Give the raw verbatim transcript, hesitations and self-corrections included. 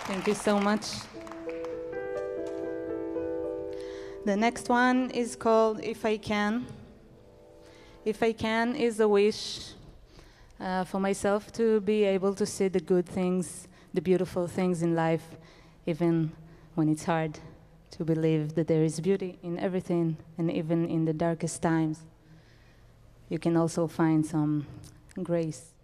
Thank you so much. The next one is called If I Can. If I Can is a wish uh, for myself to be able to see the good things, the beautiful things in life, even when it's hard to believe that there is beauty in everything, and even in the darkest times, you can also find some grace.